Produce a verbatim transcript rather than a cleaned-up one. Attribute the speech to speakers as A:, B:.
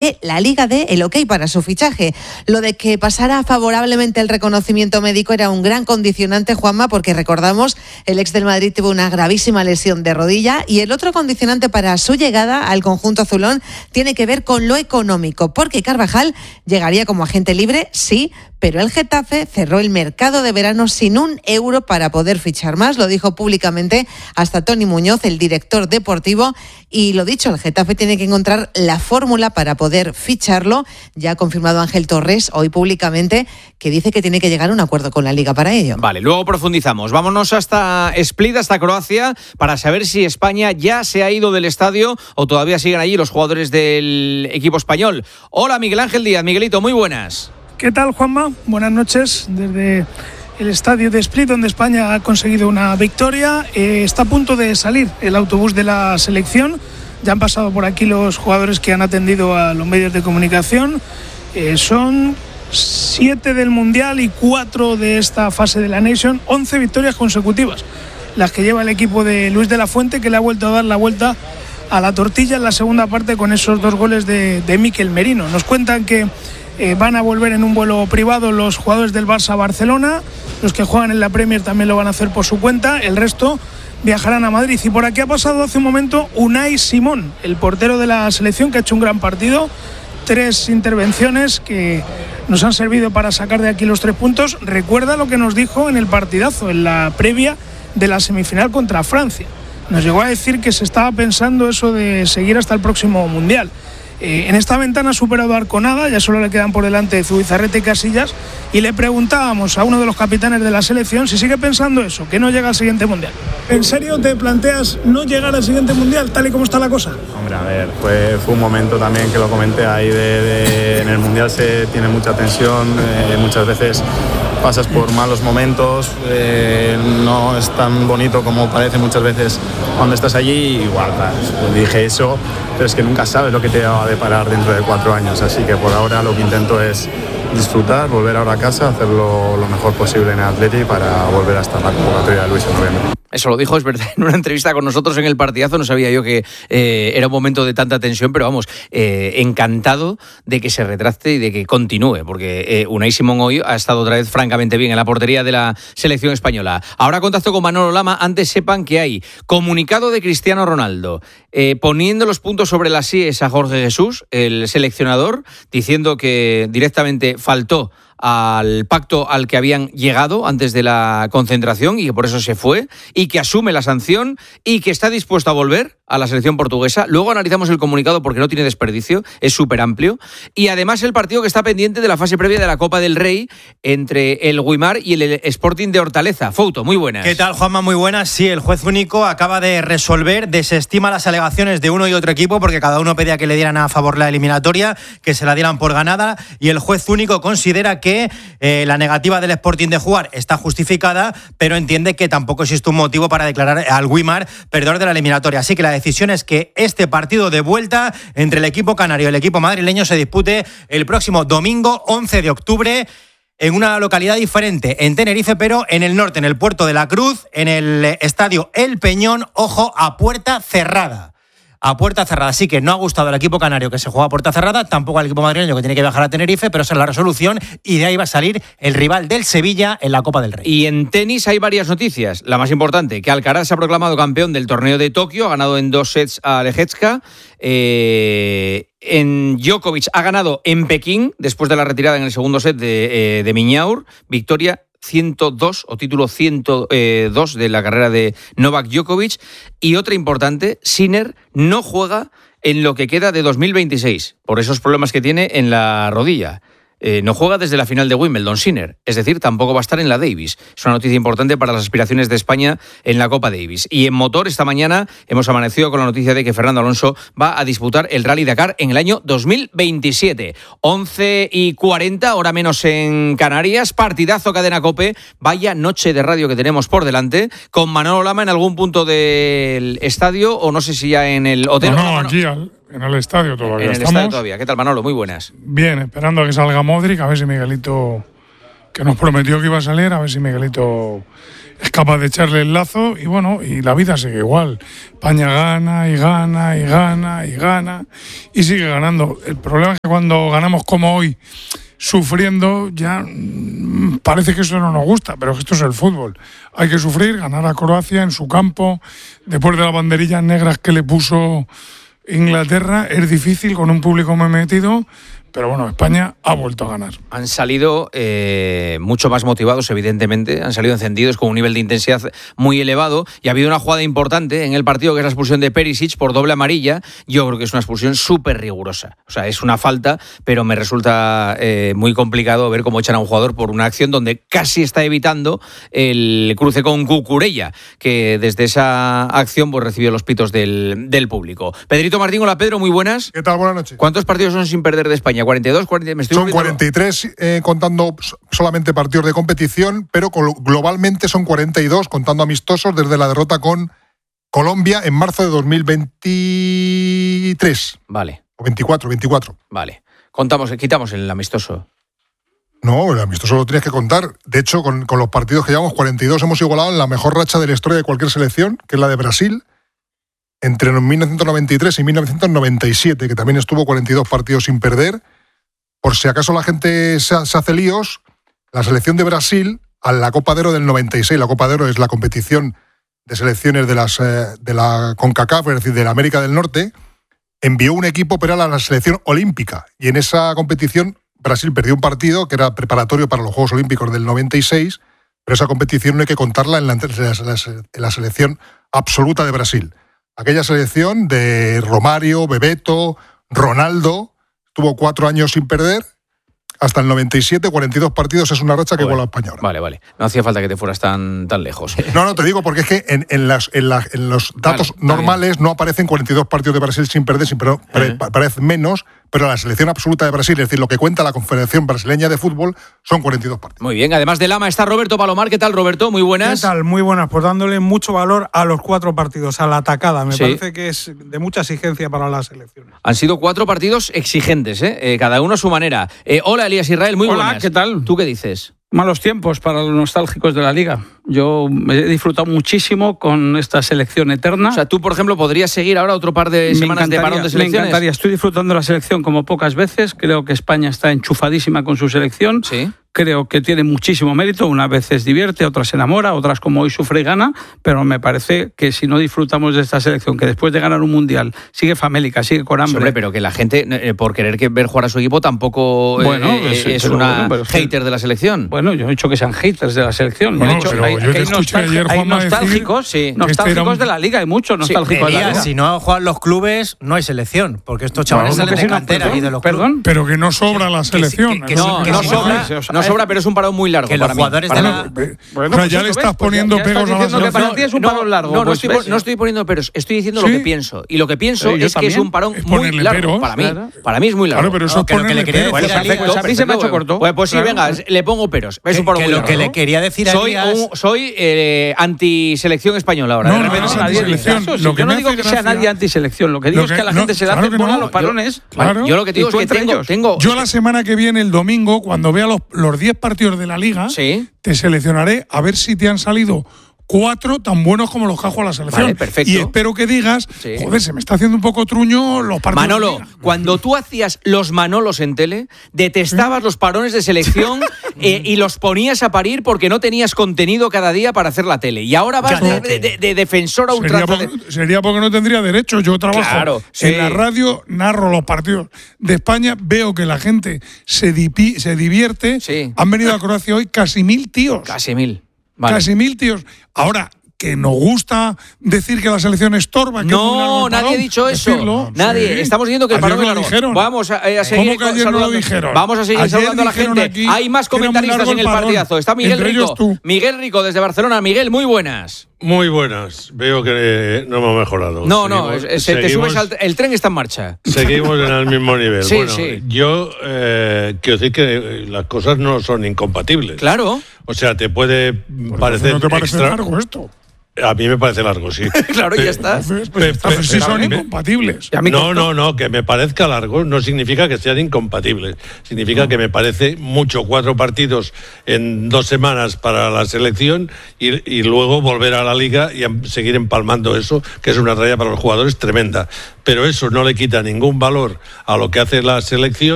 A: que la Liga dé el ok para su fichaje. Lo de que pasara favorablemente el reconocimiento médico era un gran condicionante, Juanma, porque recordamos, el ex del Madrid tuvo una gravísima lesión de rodilla, y el otro condicionante para su llegada al conjunto azulón tiene que ver con lo económico, porque Carvajal llegaría como agente libre, sí, pero el Getafe cerró el mercado de verano sin un euro para poder fichar más. Lo dijo públicamente hasta Tony Muñoz, el director deportivo, y lo dicho, el Getafe tiene que encontrar la fórmula para poder ficharlo. Ya ha confirmado Ángel Torres hoy públicamente que dice que tiene que llegar a un acuerdo con la Liga para ello.
B: Vale, luego profundizamos. Vámonos hasta Split, hasta Croacia, para saber si España ya se ha ido del estadio o todavía siguen allí los jugadores del equipo español. Hola, Miguel Ángel Díaz. Miguelito, muy buenas.
C: ¿Qué tal, Juanma? Buenas noches desde el estadio de Split, donde España ha conseguido una victoria. Eh, está a punto de salir el autobús de la selección. Ya han pasado por aquí los jugadores que han atendido a los medios de comunicación. Eh, son siete del Mundial y cuatro de esta fase de la Nation. Once victorias consecutivas, las que lleva el equipo de Luis de la Fuente, que le ha vuelto a dar la vuelta a la tortilla en la segunda parte con esos dos goles de, de Mikel Merino. Nos cuentan que Eh, van a volver en un vuelo privado los jugadores del Barça a Barcelona, los que juegan en la Premier también lo van a hacer por su cuenta, el resto viajarán a Madrid. Y por aquí ha pasado hace un momento Unai Simón, el portero de la selección, que ha hecho un gran partido, tres intervenciones que nos han servido para sacar de aquí los tres puntos. Recuerda lo que nos dijo en el partidazo, en la previa de la semifinal contra Francia. Nos llegó a decir que se estaba pensando eso de seguir hasta el próximo Mundial. Eh, en esta ventana ha superado a Arconada, ya solo le quedan por delante Zubizarreta y Casillas, y le preguntábamos a uno de los capitanes de la selección si sigue pensando eso, que no llega al siguiente Mundial. ¿En serio te planteas no llegar al siguiente Mundial, tal y como está la cosa?
D: Hombre, a ver, fue, fue un momento también que lo comenté ahí, de, de, en el Mundial se tiene mucha tensión, eh, muchas veces pasas por malos momentos, eh, no es tan bonito como parece muchas veces cuando estás allí. Igual, pues dije eso, pero es que nunca sabes lo que te va a deparar dentro de cuatro años, así que por ahora lo que intento es disfrutar, volver ahora a casa, hacerlo lo mejor posible en el Atleti para volver a estar en la convocatoria de Luis en noviembre.
B: Eso lo dijo, es verdad, en una entrevista con nosotros en el partidazo. No sabía yo que eh, era un momento de tanta tensión, pero vamos, eh, encantado de que se retracte y de que continúe, porque eh, Unai Simón hoy ha estado otra vez francamente bien en la portería de la selección española. Ahora contacto con Manolo Lama. Antes sepan que hay comunicado de Cristiano Ronaldo eh, poniendo los puntos sobre las íes a Jorge Jesús, el seleccionador, diciendo que directamente faltó al pacto al que habían llegado antes de la concentración y que por eso se fue, y que asume la sanción y que está dispuesto a volver a la selección portuguesa. Luego analizamos el comunicado porque no tiene desperdicio, es súper amplio, y además el partido que está pendiente de la fase previa de la Copa del Rey entre el Guimar y el Sporting de Hortaleza. Fouto, muy buenas.
E: ¿Qué tal, Juanma? Muy buenas. Sí, el juez único acaba de resolver, desestima las alegaciones de uno y otro equipo porque cada uno pedía que le dieran a favor la eliminatoria, que se la dieran por ganada, y el juez único considera que que eh, la negativa del Sporting de jugar está justificada, pero entiende que tampoco existe un motivo para declarar al Guimar perdedor de la eliminatoria. Así que la decisión es que este partido de vuelta entre el equipo canario y el equipo madrileño se dispute el próximo domingo once de octubre en una localidad diferente, en Tenerife, pero en el norte, en el Puerto de la Cruz, en el estadio El Peñón, ojo, a puerta cerrada. A puerta cerrada. Así que no ha gustado al equipo canario que se juega a puerta cerrada, tampoco al equipo madrileño que tiene que viajar a Tenerife, pero esa es la resolución y de ahí va a salir el rival del Sevilla en la Copa del Rey.
B: Y en tenis hay varias noticias. La más importante, que Alcaraz se ha proclamado campeón del torneo de Tokio, ha ganado en dos sets a Lejecka. Eh, en Djokovic ha ganado en Pekín, después de la retirada en el segundo set de, eh, de Miñaur. Victoria ciento dos o título ciento dos de la carrera de Novak Djokovic. Y otra importante, Sinner no juega en lo que queda de dos mil veintiséis por esos problemas que tiene en la rodilla. Eh, no juega desde la final de Wimbledon, Sinner, es decir, tampoco va a estar en la Davis. Es una noticia importante para las aspiraciones de España en la Copa Davis. Y en motor, esta mañana hemos amanecido con la noticia de que Fernando Alonso va a disputar el Rally Dakar en el año dos mil veintisiete. once y cuarenta, hora menos en Canarias, partidazo Cadena COPE, vaya noche de radio que tenemos por delante, con Manolo Lama en algún punto del estadio, o no sé si ya en el hotel.
F: No, no, aquí al... En el estadio todavía
B: En el
F: estamos.
B: estadio todavía. ¿Qué tal, Manolo? Muy buenas.
F: Bien, esperando a que salga Modric, a ver si Miguelito, que nos prometió que iba a salir, a ver si Miguelito es capaz de echarle el lazo y bueno, y la vida sigue igual. España gana y gana y gana y gana y sigue ganando. El problema es que cuando ganamos como hoy, sufriendo, ya mmm, parece que eso no nos gusta, pero esto es el fútbol. Hay que sufrir, ganar a Croacia en su campo, después de las banderillas negras que le puso Inglaterra, es difícil con un público muy metido. Pero bueno, España ha vuelto a ganar.
B: Han salido eh, mucho más motivados, evidentemente. Han salido encendidos con un nivel de intensidad muy elevado. Y ha habido una jugada importante en el partido, que es la expulsión de Perisic por doble amarilla. Yo creo que es una expulsión súper rigurosa. O sea, es una falta, pero me resulta eh, muy complicado ver cómo echan a un jugador por una acción donde casi está evitando el cruce con Cucurella, que desde esa acción pues recibió los pitos del, del público. Pedrito Martín, hola Pedro, muy buenas.
G: ¿Qué tal? Buenas noches.
B: ¿Cuántos partidos son sin perder de España? cuarenta y dos, cuarenta, me estoy
G: son cuarenta y tres eh, contando solamente partidos de competición, pero globalmente son cuarenta y dos contando amistosos desde la derrota con Colombia en marzo de dos mil veintitrés.
B: Vale.
G: O veinticuatro, veinticuatro.
B: Vale. Contamos, quitamos el amistoso.
G: No, el amistoso lo tienes que contar. De hecho, con, con los partidos que llevamos, cuarenta y dos, hemos igualado en la mejor racha de la historia de cualquier selección, que es la de Brasil, entre mil novecientos noventa y tres y mil novecientos noventa y siete, que también estuvo cuarenta y dos partidos sin perder. Por si acaso la gente se, se hace líos, la selección de Brasil, a la Copa de Oro del noventa y seis, la Copa de Oro es la competición de selecciones de, las, eh, de la CONCACAF, es decir, de la América del Norte, envió un equipo pero a la selección olímpica. Y en esa competición Brasil perdió un partido que era preparatorio para los Juegos Olímpicos del noventa y seis, pero esa competición no hay que contarla en la, en la selección absoluta de Brasil. Aquella selección de Romario, Bebeto, Ronaldo, tuvo cuatro años sin perder, hasta el noventa y siete, cuarenta y dos partidos, es una racha que iguala a España ahora.
B: Vale, vale. No hacía falta que te fueras tan, tan lejos.
G: No, no, te digo porque es que en, en, las, en, la, en los datos vale, normales vale. no aparecen cuarenta y dos partidos de Brasil sin perder, sin perder uh-huh. aparecen menos, pero la selección absoluta de Brasil, es decir, lo que cuenta la Confederación Brasileña de Fútbol, son cuarenta y dos partidos.
B: Muy bien, además de Lama está Roberto Palomar. ¿Qué tal, Roberto? Muy buenas.
C: ¿Qué tal? Muy buenas, pues dándole mucho valor a los cuatro partidos, a la atacada. Me sí. parece que es de mucha exigencia para la selección.
B: Han sido cuatro partidos exigentes, ¿eh? Eh, cada uno a su manera. Eh, hola, Elías Israel, muy
H: hola,
B: buenas.
H: ¿Qué tal?
B: ¿Tú qué dices?
H: Malos tiempos para los nostálgicos de la Liga. Yo he disfrutado muchísimo con esta selección eterna.
B: O sea, tú, por ejemplo, podrías seguir ahora otro par de semanas de parón de selecciones.
H: Me encantaría. Estoy disfrutando de la selección como pocas veces. Creo que España está enchufadísima con su selección.
B: Sí.
H: Creo que tiene muchísimo mérito. Unas veces divierte, otras se enamora, otras como hoy sufre y gana. Pero me parece que si no disfrutamos de esta selección, que después de ganar un mundial sigue famélica, sigue con hambre.
B: Hombre, pero que la gente, eh, por querer que ver jugar a su equipo, tampoco bueno, eh, es, es una bueno, hater de la selección.
H: Bueno, yo he dicho que sean haters de la selección.
F: Bueno,
H: he dicho,
F: pero
H: hay,
F: yo te
H: hay,
F: nostal- ayer,
H: hay nostálgicos, sí. nostálgicos este un... de la Liga, hay muchos nostálgicos sí, de la Liga.
E: Si no juegan los clubes, no hay selección, porque estos chavales no, salen de cantera
H: perdón,
E: y de los
H: perdón.
E: clubes.
F: Pero que no sobra la selección.
B: Que, que, que, no, que no, sobra, no sobra, pero es un parón muy largo.
E: Que
B: para
E: los jugadores
B: mí.
E: de
B: Para
E: la...
F: Mí. Bueno, o sea, ya le estás poniendo
H: pues ya, ya
F: pegos a la selección.
H: Que para ti es un parón largo.
B: No, no,
H: pues
B: estoy, no estoy poniendo peros, estoy diciendo ¿sí? lo que pienso. Y lo que pienso sí, es que es un parón
F: es
B: muy largo
F: peros,
B: para mí.
F: Claro.
B: Para mí es muy largo.
F: Claro, pero eso
E: no,
F: es
E: que lo que le quería decir
B: bueno,
E: a Liga,
B: perfecto,
H: a mí se me ha hecho corto.
B: Pues, pues sí, venga, le pongo peros. Es un parón muy largo.
E: Lo que le quería decir a
B: Soy soy anti-selección española ahora.
F: No, no, anti-selección.
H: Yo no digo que sea nadie anti-selección. Lo que digo es que a la gente se le hace bola los parones.
B: Yo lo que digo es que tengo...
F: Yo la semana que viene, el domingo, cuando vea los diez partidos de la Liga, te seleccionaré a ver si te han salido cuatro tan buenos como los que ha jugado la selección.
B: Vale, perfecto.
F: Y espero que digas, sí. joder, se me está haciendo un poco truño los partidos.
B: Manolo,
F: de
B: cuando tú hacías los Manolos en tele, detestabas ¿sí? los parones de selección eh, y los ponías a parir porque no tenías contenido cada día para hacer la tele. Y ahora vas de, de, de, de defensor a ultranza.
F: Sería, porque, sería porque no tendría derecho. Yo trabajo
B: claro, sí.
F: en la radio, narro los partidos de España, veo que la gente se, dipi, se divierte.
B: Sí.
F: Han venido a Croacia hoy casi mil tíos.
B: Casi mil. Vale.
F: Casi mil tíos. Ahora, que nos gusta decir que la selección estorba. Que
B: no,
F: es
B: nadie
F: parón,
B: ha dicho eso.
F: decirlo,
B: nadie.
F: Sí.
B: Estamos diciendo que el parón es largo.
F: Dijeron.
B: Vamos a, a seguir
F: ¿Cómo que ayer
B: saludando.
F: No lo dijeron?
B: Vamos a seguir
F: ayer
B: saludando a la gente.
F: Aquí
B: Hay más comentaristas en el
F: parón.
B: partidazo. Está Miguel
F: Entre
B: Rico. Miguel Rico desde Barcelona. Miguel, muy buenas.
I: Muy buenas. Veo que no hemos mejorado.
B: No, seguimos, no, se,
I: seguimos,
B: te subes al, el tren está en marcha.
I: Seguimos en el mismo nivel.
B: Sí,
I: bueno,
B: sí.
I: Yo eh, quiero decir que las cosas no son incompatibles.
B: Claro.
I: O sea, te puede
F: pues
I: parecer
F: ¿no te parece
I: extra...
F: largo esto?
I: A mí me parece largo, sí.
B: Claro, ya está.
F: Entonces, pues, entonces sí son incompatibles.
I: No, no, no, que me parezca largo no significa que sean incompatibles. Significa no. que me parece mucho cuatro partidos en dos semanas para la selección y, y luego volver a la liga y a seguir empalmando eso, que es una tarea para los jugadores tremenda. Pero eso no le quita ningún valor a lo que hace la selección.